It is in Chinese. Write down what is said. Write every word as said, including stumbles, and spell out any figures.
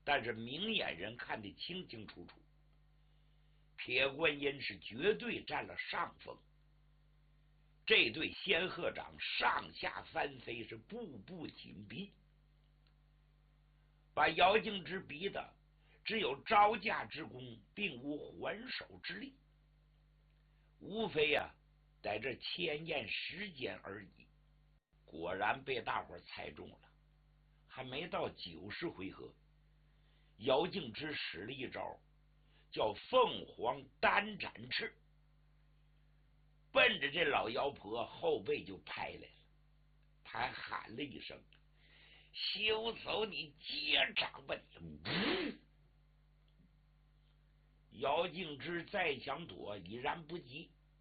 但是明眼人看得清清楚楚，铁观音是绝对占了上风。这对仙鹤掌上下翻飞，是步步紧逼，把姚敬之逼的只有招架之功，并无还手之力，无非呀、啊，在这千验时间而已。果然被大伙猜中了，还没到九十回合，姚敬之使了一招叫凤凰单展翅，奔着这老妖婆后背就拍来了。他还喊了一声：“休走你接掌吧你！”姚敬之再想躲已然不及，